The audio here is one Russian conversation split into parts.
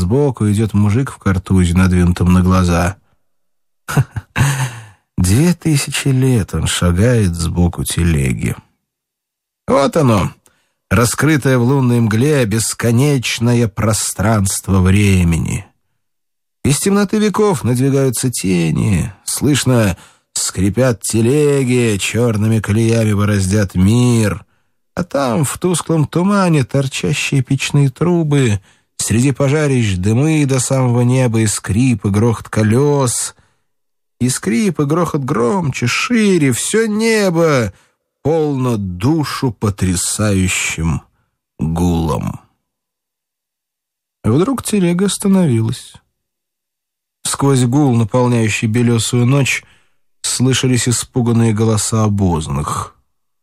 сбоку идет мужик в картузе, надвинутом на глаза. 2000 лет он шагает сбоку телеги. Вот оно, раскрытое в лунной мгле бесконечное пространство времени. Из темноты веков надвигаются тени, слышно, скрипят телеги, черными колеями бороздят мир, а там в тусклом тумане торчащие печные трубы, среди пожарищ дымы до самого неба и скрип и грохот колес, и скрип и грохот громче, шире, все небо полно душу потрясающим гулом. Вдруг телега остановилась. Сквозь гул, наполняющий белесую ночь, слышались испуганные голоса обозных.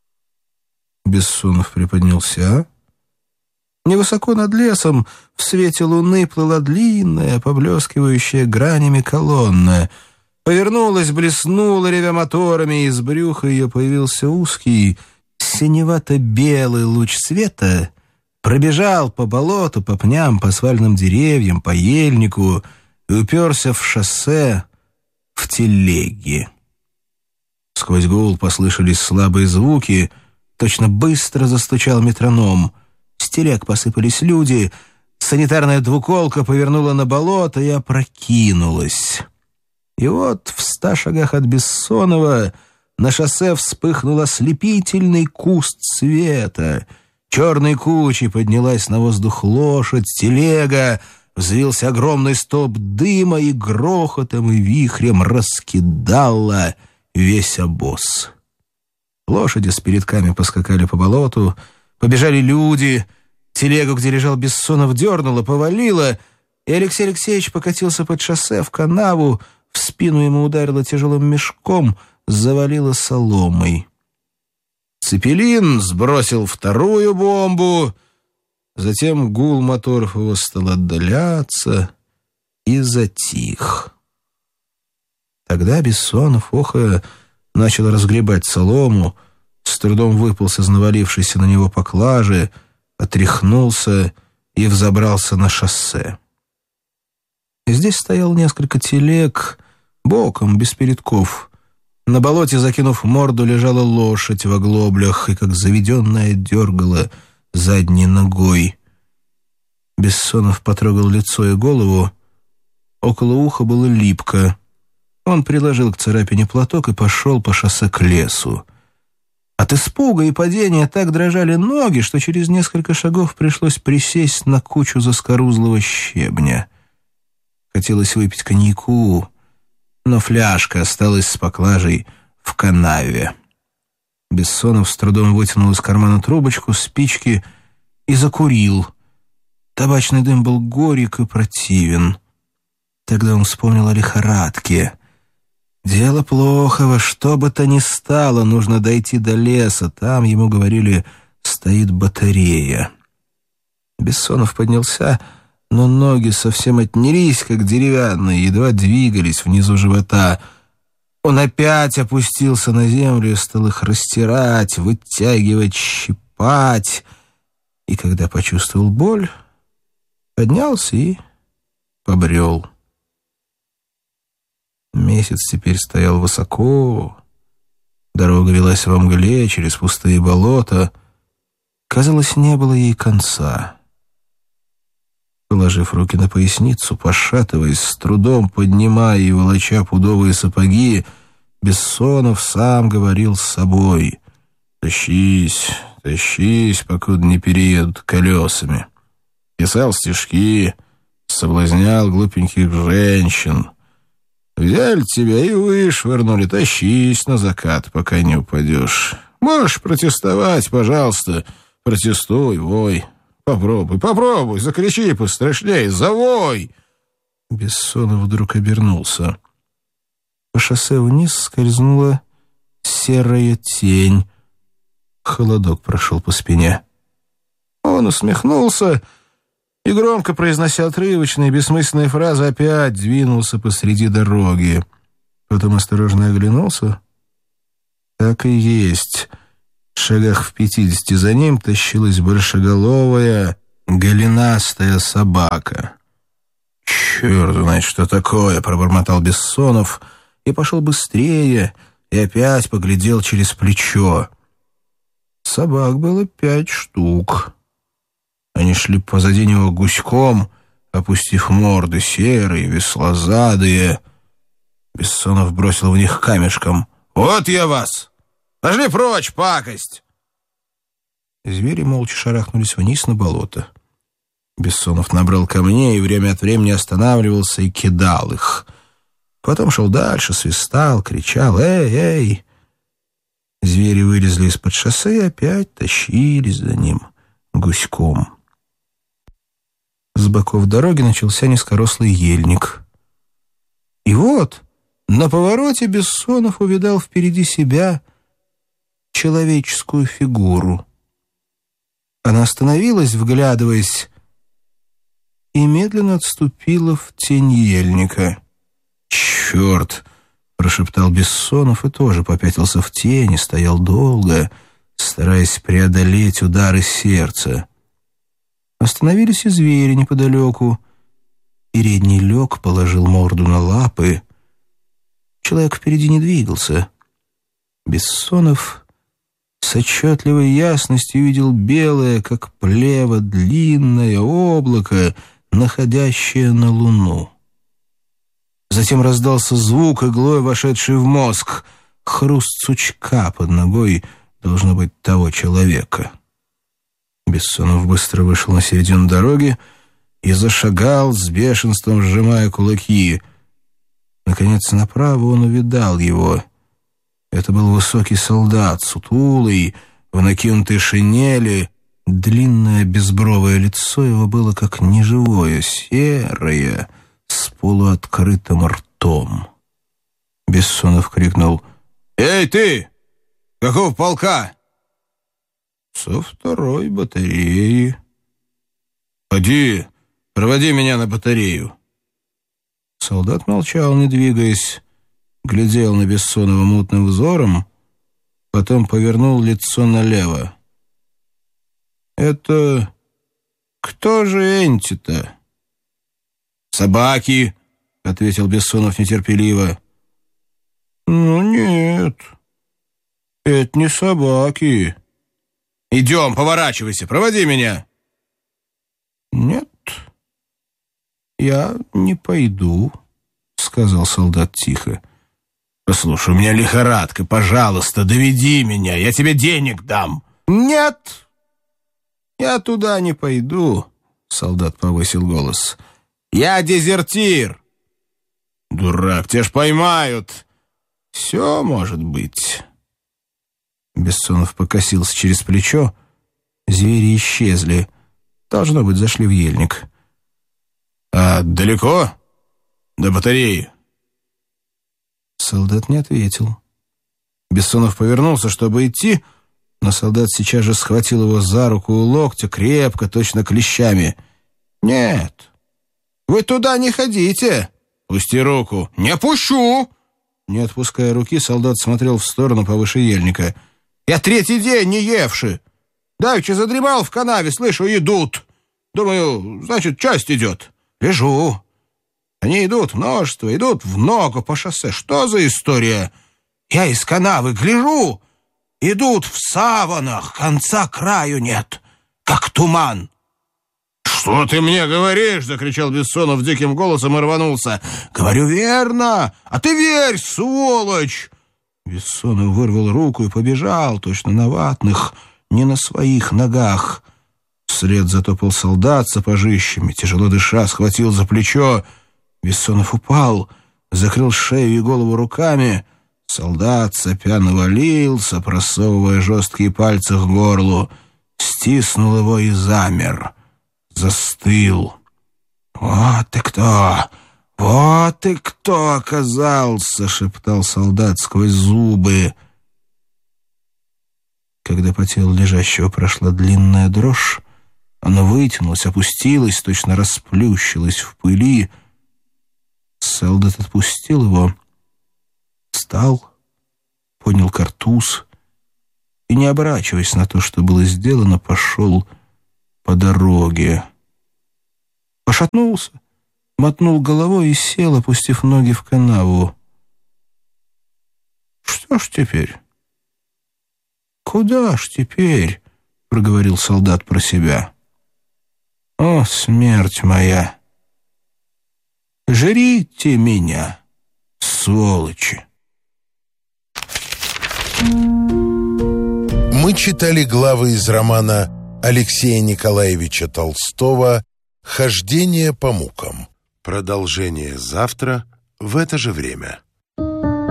Бессонов приподнялся. Невысоко над лесом в свете луны плыла длинная, поблескивающая гранями колонна. Повернулась, блеснула, ревя моторами, и из брюха ее появился узкий, синевато-белый луч света, пробежал по болоту, по пням, по свальным деревьям, по ельнику и уперся в шоссе, в телеги. Сквозь гул послышались слабые звуки, точно быстро застучал метроном. С телег посыпались люди, санитарная двуколка повернула на болото и опрокинулась. И вот в 100 шагах от Бессонова на шоссе вспыхнул ослепительный куст света. Черной кучей поднялась на воздух лошадь, телега, взвился огромный столб дыма и грохотом и вихрем раскидала весь обоз. Лошади с передками поскакали по болоту, побежали люди, телегу, где лежал Бессонов, дернуло, повалило, и Алексей Алексеевич покатился под шоссе в канаву, в спину ему ударило тяжелым мешком, завалило соломой. Цепелин сбросил вторую бомбу, затем гул моторов его стал отдаляться и затих. Тогда Бессонов, охая, начал разгребать солому, с трудом выполз из навалившейся на него поклажи, отряхнулся и взобрался на шоссе. Здесь стоял несколько телег, боком, без передков. На болоте, закинув морду, лежала лошадь в оглоблях и, как заведенная, дергала задней ногой. Бессонов потрогал лицо и голову. Около уха было липко. Он приложил к царапине платок и пошел по шоссе к лесу. От испуга и падения так дрожали ноги, что через несколько шагов пришлось присесть на кучу заскорузлого щебня. Хотелось выпить коньяку, но фляжка осталась с поклажей в канаве. Бессонов с трудом вытянул из кармана трубочку, спички и закурил. Табачный дым был горек и противен. Тогда он вспомнил о лихорадке. Дело плохо, во что бы то ни стало, нужно дойти до леса. Там, ему говорили, стоит батарея. Бессонов поднялся, но ноги совсем отнялись, как деревянные, едва двигались внизу живота. Он опять опустился на землю и стал их растирать, вытягивать, щипать. И когда почувствовал боль, поднялся и побрел. Месяц теперь стоял высоко, дорога велась во мгле через пустые болота. Казалось, не было ей конца. Положив руки на поясницу, пошатываясь, с трудом поднимая и волоча пудовые сапоги, Бессонов сам говорил с собой: «Тащись, тащись, покуда не переедут колесами». Писал стишки, соблазнял глупеньких женщин. Взяли тебя и вышвырнули, тащись на закат, пока не упадешь. Можешь протестовать, пожалуйста, протестуй, вой. Попробуй, закричи пострашнее, завой!» Бессонов вдруг обернулся. По шоссе вниз скользнула серая тень. Холодок прошел по спине. Он усмехнулся и, громко произнося отрывочные, бессмысленные фразы, опять двинулся посреди дороги. Потом осторожно оглянулся. Так и есть. В шагах в 50 за ним тащилась большеголовая, голенастая собака. «Черт знает, что такое!» — пробормотал Бессонов и пошел быстрее, и опять поглядел через плечо. Собак было 5 штук. Они шли позади него гуськом, опустив морды, серые, веслозадые. Бессонов бросил в них камешком. «Вот я вас! Пошли прочь, пакость!» Звери молча шарахнулись вниз на болото. Бессонов набрал камней и время от времени останавливался и кидал их. Потом шел дальше, свистал, кричал «Эй, эй!». Звери вылезли из-под шоссе и опять тащились за ним гуськом. С боков дороги начался низкорослый ельник. И вот на повороте Бессонов увидал впереди себя человеческую фигуру. Она остановилась, вглядываясь, и медленно отступила в тень ельника. «Черт!» — прошептал Бессонов и тоже попятился в тень и стоял долго, стараясь преодолеть удары сердца. Остановились и звери неподалеку. Передний лег, положил морду на лапы. Человек впереди не двигался. Бессонов с отчетливой ясностью видел белое, как плево, длинное облако, находящее на луну. Затем раздался звук, иглой вошедший в мозг. Хруст сучка под ногой, должно быть, того человека. Бессонов быстро вышел на середину дороги и зашагал, с бешенством сжимая кулаки. Наконец, направо он увидал его. Это был высокий солдат, сутулый, в накинутой шинели. Длинное безбровое лицо его было как неживое, серое, с полуоткрытым ртом. Бессонов крикнул: «Эй, ты! Какого полка?» «Со 2-й батареи». «Поди, проводи меня на батарею». Солдат молчал, не двигаясь, глядел на Бессонова мутным взором, потом повернул лицо налево. «Это кто же энти-то?» «Собаки», — ответил Бессонов нетерпеливо. «Ну нет, это не собаки». «Идем, поворачивайся, проводи меня». «Нет, я не пойду», — сказал солдат тихо. «Послушай, у меня лихорадка, пожалуйста, доведи меня, я тебе денег дам». «Нет, я туда не пойду», — солдат повысил голос. «Я дезертир». «Дурак, тебя ж поймают». «Все может быть». Бессонов покосился через плечо. Звери исчезли. Должно быть, зашли в ельник. «А далеко? До батареи?» Солдат не ответил. Бессонов повернулся, чтобы идти, но солдат сейчас же схватил его за руку у локтя, крепко, точно клещами. «Нет, вы туда не ходите!» «Пусти руку!» «Не пущу!» Не отпуская руки, солдат смотрел в сторону повыше ельника. «Я 3-й день не евши! Давеча задремал в канаве, слышу, идут! Думаю, значит, часть идет. Лежу. Они идут множество, идут в ногу по шоссе. Что за история? Я из канавы гляжу, идут в саванах, конца краю нет, как туман». «Что ты мне говоришь?» — закричал Бессонов диким голосом и рванулся. «Говорю верно, а ты верь, сволочь!» Бессонов вырвал руку и побежал, точно на ватных, не на своих ногах. Вслед затопал солдат сапожищами, тяжело дыша, схватил за плечо. Бессонов упал, закрыл шею и голову руками. Солдат сопя навалился, просовывая жесткие пальцы к горлу, стиснул его и замер. Застыл. «Вот ты кто! Вот ты кто оказался!» — шептал солдат сквозь зубы. Когда по телу лежащего прошла длинная дрожь, оно вытянулось, опустилось, точно расплющилось в пыли. Солдат отпустил его, встал, поднял картуз и, не оборачиваясь на то, что было сделано, пошел по дороге. Пошатнулся, мотнул головой и сел, опустив ноги в канаву. «Что ж теперь? Куда ж теперь?» — проговорил солдат про себя. «О, смерть моя! Жрите меня, сволочи!» Мы читали главы из романа Алексея Николаевича Толстого «Хождение по мукам». Продолжение завтра в это же время.